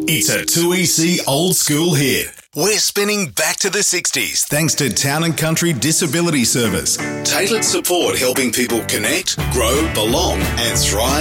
It's a 2EC old school hit. We're spinning back to the 60s thanks to Town and Country Disability Service. Tailored support helping people connect, grow, belong and thrive